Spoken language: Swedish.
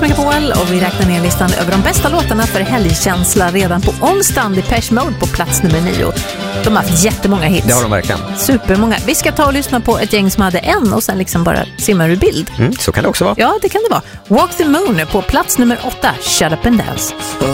Megapol och vi räknar ner listan över de bästa låtarna för helgkänsla redan på onsdagen. Depeche Mode på plats nummer 9. De har haft jättemånga hits. Det har de verkligen. Supermånga. Vi ska ta och lyssna på ett gäng som hade en och sen liksom bara simma ur bild. Så kan det också vara. Ja, det kan det vara. Walk the Moon på plats nummer 8. Shut up and dance.